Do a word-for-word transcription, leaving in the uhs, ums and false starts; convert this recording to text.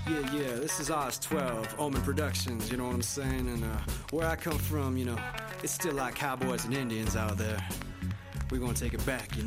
Yeah, yeah, this is Oz twelve, Omen Productions, you know what I'm saying? And uh, where I come from, you know, it's still like cowboys and Indians out there. We're gonna take it back, you know?